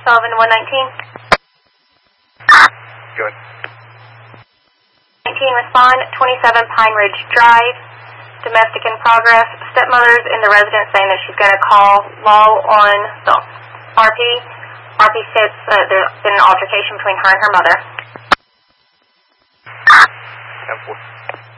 Sullivan 119. Good. 19, respond. 27 Pine Ridge Drive. Domestic in progress. Stepmother's in the residence saying that she's going to call law on the RP. RP says there's been an altercation between her and her mother. 10-4.